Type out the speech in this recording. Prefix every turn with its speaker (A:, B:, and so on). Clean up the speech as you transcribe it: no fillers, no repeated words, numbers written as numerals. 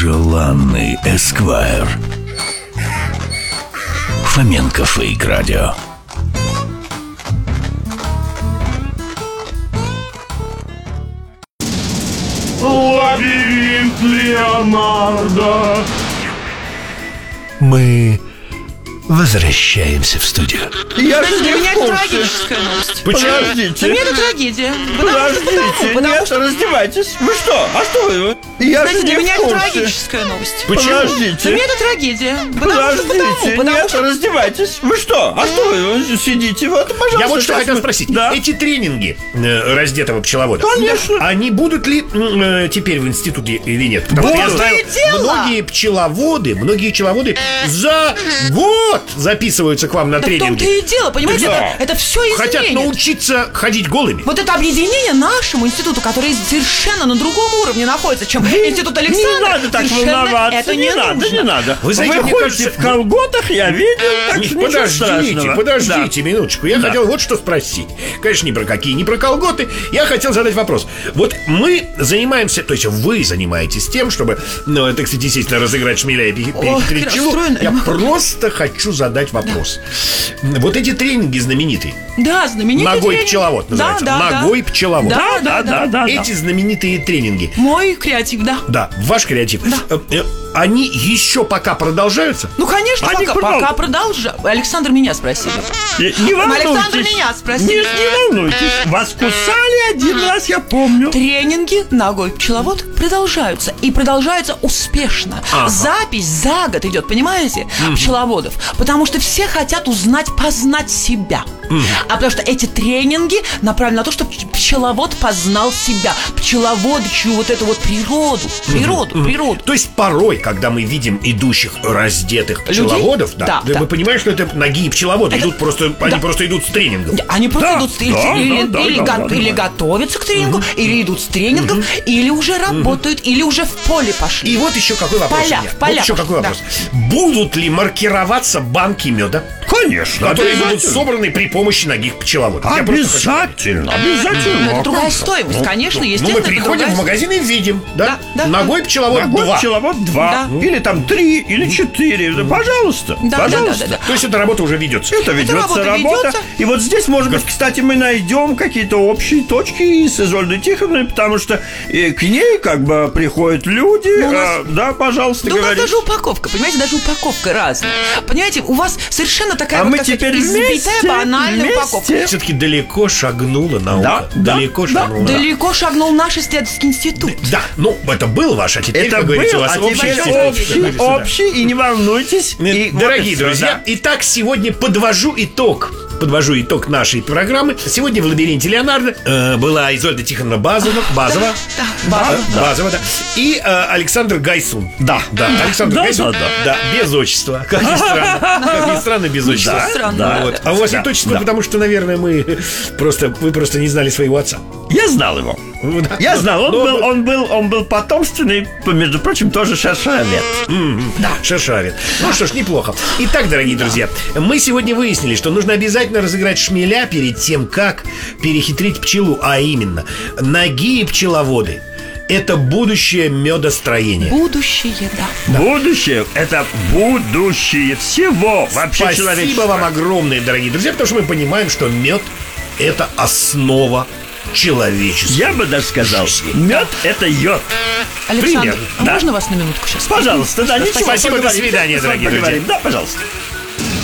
A: желанный эсквайр. Фоменко Фейк Радио.
B: Лабиринт Леонардо.
A: Мы возвращаемся в студию.
C: Я же
D: Для
C: не
D: меня
C: в
D: это
C: курсе.
D: трагическая новость.
C: Подождите.
D: Для меня это трагедия.
C: Подождите, нет, раздевайтесь. Вы что? А что вы? Я же
D: Знаете,
C: не
D: для меня
C: в
D: это
C: курсе.
D: трагическая новость. Для
C: Подождите.
D: меня это трагедия.
C: Подождите,
D: Потому
C: нет,
D: что
C: раздевайтесь. Вы что? А что вы сидите? Вот, пожалуйста.
E: Я вот что
C: сейчас
E: хотел
C: мы-
E: спросить.
C: Да.
E: Эти тренинги раздетого пчеловода,
C: Конечно.
E: они будут ли теперь в институте или нет? Потому что я
D: Будут.
E: знаю,
D: В том-то
E: многие пчеловоды за год записываются к вам на
D: в том-то
E: тренинги.
D: и дело, понимаете,
C: Да.
D: это все
E: Хотят
D: изменит.
E: научиться ходить голыми.
D: Вот это объединение нашему институту, который совершенно на другом уровне находится, чем институт Александра.
C: Не надо так
D: совершенно
C: волноваться.
D: Это
C: Не надо,
D: нужно.
C: не надо.
E: Вы знаете, мне
C: ходите
E: кажется,
C: в колготах, я видел, так что ничего страшного.
E: Подождите минуточку. Я хотел вот что спросить. Конечно, ни про какие, ни про колготы. Я хотел задать вопрос. Вот мы занимаемся, то есть вы занимаетесь тем, чтобы, так сказать, естественно, разыграть шмеля и перехитрить
D: как
E: пчелу.
D: расстроена.
E: Я просто хочу задать вопрос. Вот эти тренинги знаменитые.
D: Да, знаменитый
E: Ногой
D: тренинг.
E: пчеловод называется.
D: Да.
E: Ногой пчеловод.
D: Да.
E: Эти знаменитые тренинги.
D: Мой креатив, да.
E: Да, ваш креатив. Они еще пока продолжаются?
D: Ну, конечно,
C: Они
D: пока продолжаю. Александр меня спросил.
C: Не волнуйтесь.
D: Александр меня спросил.
C: Не волнуйтесь. Вас кусали один раз, я помню.
D: Тренинги «Ногой пчеловод» продолжаются. И продолжаются успешно. Запись за год идет, понимаете, пчеловодов. Потому что все хотят познать себя. А потому что эти тренинги направлены на то, чтобы пчеловод познал себя. Пчеловодчую вот эту вот природу. Природу.
E: То есть порой, когда мы видим идущих раздетых
D: Людей?
E: пчеловодов,
D: Да.
E: мы понимаем, что это ноги пчеловоды идут просто, они просто идут с тренингом.
D: Они просто идут с или
C: да.
D: готовятся к тренингу, или идут с тренингом, или уже работают, или уже в поле пошли.
E: И вот еще какой вопрос.
D: Поля,
E: у меня.
D: в полях,
E: Вот еще какой
D: да.
E: вопрос. Будут ли маркироваться банки меда,
C: Конечно.
E: которые будут
C: обязательно.
E: собраны при помощи ноги пчеловода? Я просто хочу-
C: Обязательно. Обязательно.
D: Это другая стоимость, конечно, естественно.
E: мы
D: это
E: приходим
D: другая
E: в магазин и видим, да?
D: Да.
E: Ногой пчеловод
C: Ногой
E: 2.
C: пчеловод 2.
D: Да.
C: Или там 3, или 4. Да, пожалуйста.
D: Да.
C: Пожалуйста.
E: То есть эта работа уже ведется.
C: Это ведется
D: работа
C: работа.
D: ведется.
C: И вот здесь, может быть, кстати, мы найдем какие-то общие точки с Изольдой Тихоновной, потому что к ней как бы приходят люди.
D: Ну, у нас-
C: Да, пожалуйста,
D: Да у нас
C: говорите.
D: даже упаковка, понимаете, даже упаковка разная. Понимаете, у вас совершенно такая
C: А
D: вот,
C: мы
D: так сказать,
C: теперь
D: избитая
C: вместе,
D: банальная
C: вместе.
D: упаковка.
E: Все-таки далеко шагнула наука.
C: Да,
E: Далеко
C: да,
E: шагнула.
D: Далеко шагнул наш исследовательский институт.
E: Да, ну это был ваш, а теперь,
C: Это
E: как говорится, у
C: был,
E: вас
C: а
E: общий
C: теперь
E: институт.
C: общий, и не волнуйтесь. И вот
E: Дорогие
C: и всё,
E: друзья,
C: да.
E: итак, сегодня подвожу итог нашей программы. Сегодня в «Лабиринте Леонардо» была Изольда Тихоновна Базова, да. И Александр Гайсун. Да, Александр
C: Да,
E: Гайсун.
C: да.
E: Без отчества. Как ни странно, без отчества.
D: Странно.
E: Вот. А у вас нет отчества, потому что, наверное, вы просто не знали своего отца.
C: Я знал его.
E: Да.
C: Я знал,
E: Но-
C: он был потомственный, между прочим, тоже шершавец.
E: Да, шершавит. Ну что ж, неплохо. Итак, дорогие друзья, мы сегодня выяснили, что нужно обязательно разыграть шмеля перед тем, как перехитрить пчелу. А именно, ноги и пчеловоды – это будущее медостроения.
D: Будущее, да.
C: Будущее – это будущее всего вообще
E: Спасибо
C: человечества.
E: вам огромное, дорогие друзья, потому что мы понимаем, что мед – это основа человечества.
C: Я бы даже сказал, мед – это йод.
D: Александр,
E: Примерно,
D: а можно вас на минутку сейчас?
C: Пожалуйста, да, ничего.
E: Спасибо, до
C: поговорим.
E: свидания,
C: С вами
E: дорогие друзья.
C: поговорим. Да, пожалуйста.